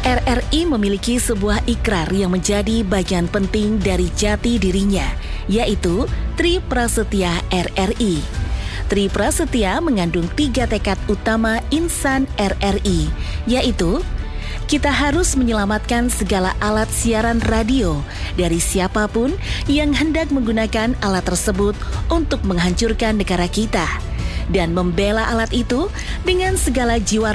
RRI memiliki sebuah ikrar yang menjadi bagian penting dari jati dirinya, yaitu Tri Prasetya RRI. Tri Prasetya mengandung 3 tekad utama insan RRI, yaitu kita harus menyelamatkan segala alat siaran radio dari siapapun yang hendak menggunakan alat tersebut untuk menghancurkan negara kita, dan membela alat itu dengan segala jiwa